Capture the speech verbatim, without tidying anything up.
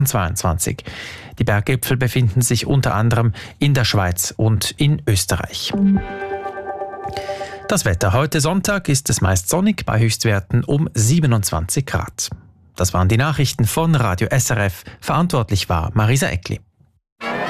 zweitausendzweiundzwanzig. Die Berggipfel befinden sich unter anderem in der Schweiz und in Österreich. Das Wetter. Heute Sonntag ist es meist sonnig bei Höchstwerten um siebenundzwanzig Grad. Das waren die Nachrichten von Radio S R F. Verantwortlich war Marisa Eckli.